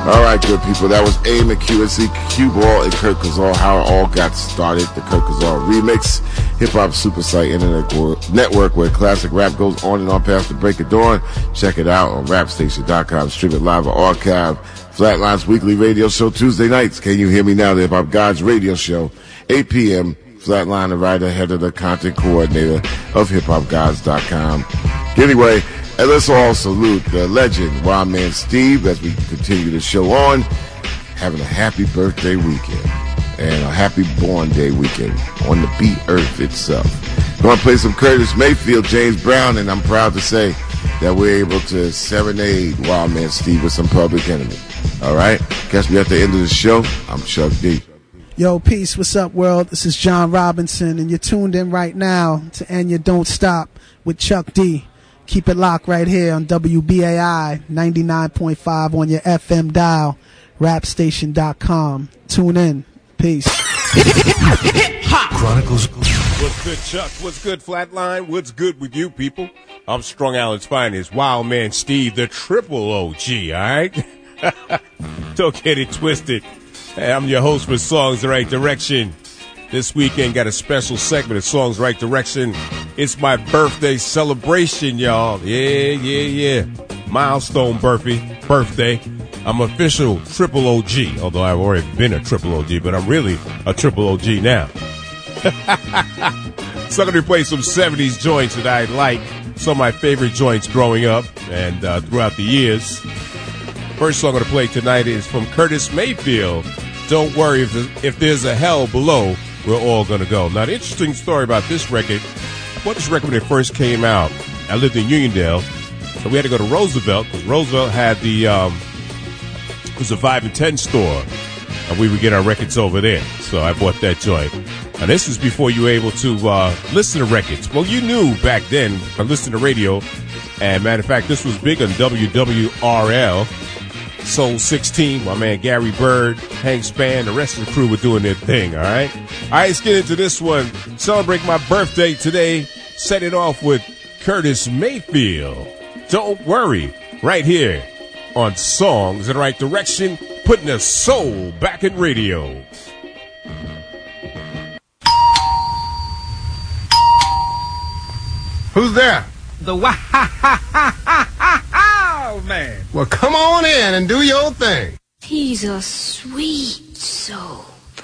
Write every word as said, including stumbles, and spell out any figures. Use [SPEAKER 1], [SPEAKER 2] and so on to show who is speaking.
[SPEAKER 1] All right, good people. That was AIM and Q S C, Cue Ball, and Kurt Kazal. How it all got started. The Kurt Kazal remix, hip hop super site internet network where classic rap goes on and on past the break of dawn. Check it out on rap station dot com. Stream it live or archive. Flatline's weekly radio show Tuesday nights. Can you hear me now? The Hip Hop God's radio show, eight p.m. Flatline, the writer, head of the content coordinator of hip hop gods dot com. Anyway. And let's all salute the legend, Wild Man Steve, as we continue the show on, having a happy birthday weekend and a happy born day weekend on the beat earth itself. We're going to play some Curtis Mayfield, James Brown, and I'm proud to say that we're able to serenade Wild Man Steve with some Public Enemy. All right? Catch me at the end of the show. I'm Chuck D.
[SPEAKER 2] Yo, peace. What's up, world? This is John Robinson, and you're tuned in right now to And You Don't Stop with Chuck D. Keep it locked right here on W B A I ninety-nine point five on your F M dial, rap station dot com. Tune in. Peace.
[SPEAKER 3] Chronicles. What's good, Chuck? What's good, Flatline? What's good with you people? I'm Strong Island's finest, Wild Man Steve, the triple O G, all right? Don't get it twisted. Hey, I'm your host for Songs the Right Direction. This weekend got a special segment of Songs Right Direction. It's my birthday celebration, y'all. Yeah, yeah, yeah. Milestone birthday. Birthday. I'm official triple O G, although I've already been a triple O G, but I'm really a triple O G now. So I'm going to play some seventies joints that I like, some of my favorite joints growing up and uh, throughout the years. First song I'm going to play tonight is from Curtis Mayfield. Don't worry, if, the, if there's a hell below, we're all going to go. Now, the interesting story about this record, I bought this record when it first came out. I lived in Uniondale, so we had to go to Roosevelt, because Roosevelt had the, um, it was a five and ten store, and we would get our records over there. So I bought that joint. Now, this was before you were able to uh, listen to records. Well, you knew back then, I listened to radio, and matter of fact, this was big on W W R L. Soul sixteen, my man Gary Bird, Hank Spann, the rest of the crew were doing their thing, all right? All right, let's get into this one. Celebrate my birthday today. Set it off with Curtis Mayfield. Don't worry, right here on Songs in the Right Direction, putting the soul back in radio.
[SPEAKER 4] Who's there?
[SPEAKER 5] The wow man.
[SPEAKER 4] Well, come on in and do your thing.
[SPEAKER 6] He's a sweet soul.